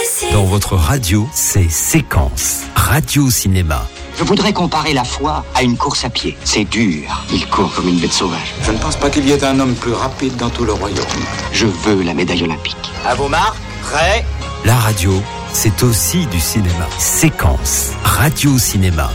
Dans votre radio, c'est Séquence. Radio Cinéma. Je voudrais comparer la foi à une course à pied. C'est dur. Il court comme une bête sauvage. Je ne pense pas qu'il y ait un homme plus rapide dans tout le royaume. Je veux la médaille olympique. À vos marques, prêts ? La radio, c'est aussi du cinéma. Séquence. Radio Cinéma.